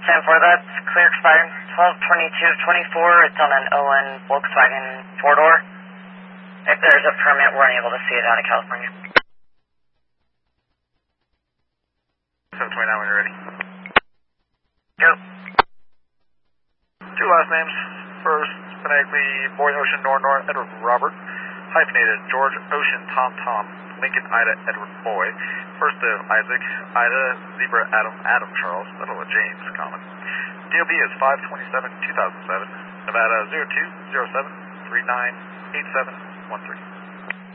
10-4, that's clear expired. 12-22-24, it's on an ON Volkswagen 4-door. If there's a permit, we're unable to see it out of California. 729 when you're ready. Go. Two last names. First, phonetically, Boy Ocean Nor Edward Robert. Hyphenated, George Ocean Tom Lincoln Ida Edward Boy. First of Isaac, Ida Zebra Adam Charles, middle of James, common. DOB is 5/27/2007. Nevada 0207398713.